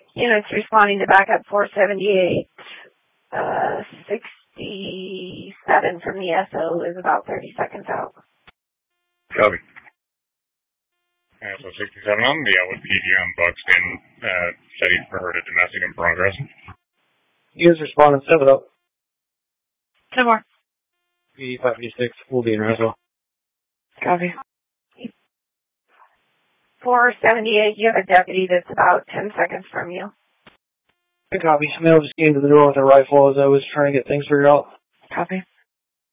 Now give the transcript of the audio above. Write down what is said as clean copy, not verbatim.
Units responding to backup 478. 67 from the SO is about 30 seconds out. Copy. So 67 on the with PGM Buxton, steady for to domestic in progress. Units responding, 7 up. 10 more. P586 will be in Roswell. Copy. 478, you have a deputy that's about 10 seconds from you. Good copy. Male just came to the door with a rifle as I was trying to get things figured out. Copy.